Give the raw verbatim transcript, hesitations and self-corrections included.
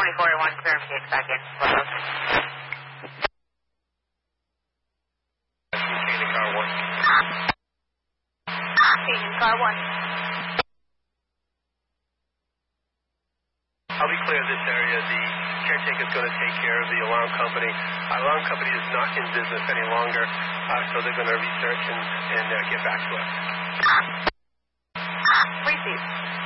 twenty-four one, clear and gate back in. Canadian car one. Canadian car one. I'll be clear this area. The caretaker is going to take care of the alarm company. Our alarm company is not in business any longer, uh, so they're going to research and, and uh, get back to us. Receive.